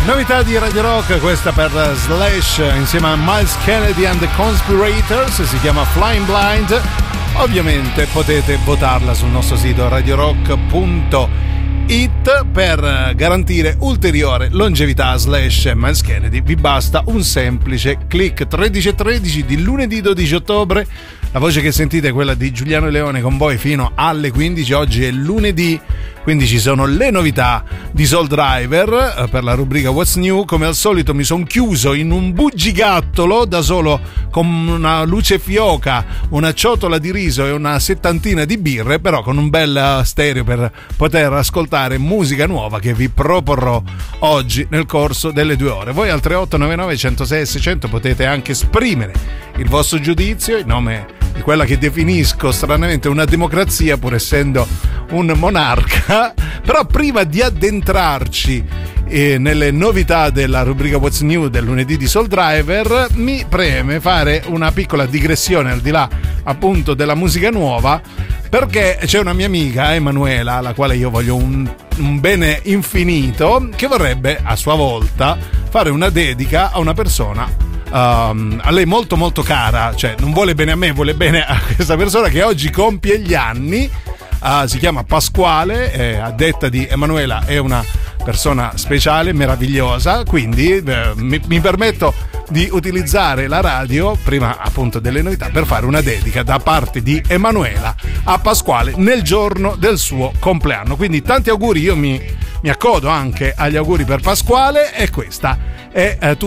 Novità di Radio Rock, questa per Slash insieme a Miles Kennedy and the Conspirators, si chiama Flying Blind. Ovviamente potete votarla sul nostro sito radiorock.it per garantire ulteriore longevità a Slash e Miles Kennedy. Vi basta un semplice click. 13:13 di lunedì 12 ottobre. La voce che sentite è quella di Giuliano Leone con voi fino alle 15. Oggi è lunedì, quindi ci sono le novità di Soul Driver per la rubrica What's New. Come al solito mi sono chiuso in un bugigattolo da solo con una luce fioca, una ciotola di riso e una settantina di birre, però con un bel stereo per poter ascoltare musica nuova che vi proporrò oggi nel corso delle 2 ore. Voi al 3899 106 600 potete anche esprimere il vostro giudizio in nome di quella che definisco stranamente una democrazia, pur essendo un monarca. Però prima di addentrarci nelle novità della rubrica What's New del lunedì di Soul Driver, mi preme fare una piccola digressione al di là appunto della musica nuova, perché c'è una mia amica Emanuela, alla quale io voglio un bene infinito, che vorrebbe a sua volta fare una dedica a una persona a lei molto molto cara, cioè non vuole bene a me, vuole bene a questa persona che oggi compie gli anni. Si chiama Pasquale, a detta di Emanuela è una persona speciale, meravigliosa, quindi mi permetto di utilizzare la radio prima appunto delle novità per fare una dedica da parte di Emanuela a Pasquale nel giorno del suo compleanno. Quindi tanti auguri, io mi accodo anche agli auguri per Pasquale, e questa è